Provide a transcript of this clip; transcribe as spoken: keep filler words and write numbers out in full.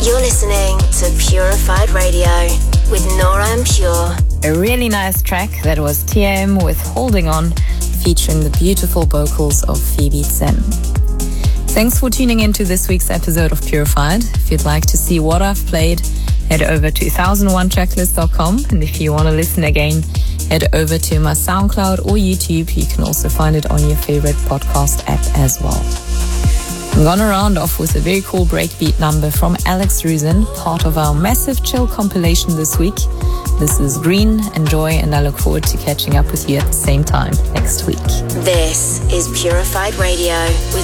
You're listening to Purified Radio with Nora En Pure. A really nice track that was T M with Holding On, featuring the beautiful vocals of Phoebe Zen. Thanks for tuning in to this week's episode of Purified. If you'd like to see what I've played, head over to one thousand one tracklist dot com. And if you want to listen again, head over to my SoundCloud or YouTube. You can also find it on your favorite podcast app as well. I'm gonna round off with a very cool breakbeat number from Alex Rusin, part of our massive chill compilation this week. This is Green. Enjoy, and I look forward to catching up with you at the same time next week. This is Purified Radio with